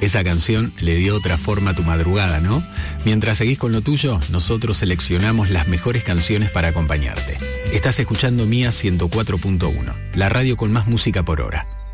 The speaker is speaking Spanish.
Esa canción le dio otra forma a tu madrugada, ¿no? Mientras seguís con lo tuyo, nosotros seleccionamos las mejores canciones para acompañarte. Estás escuchando Mía 104.1, la radio con más música por hora.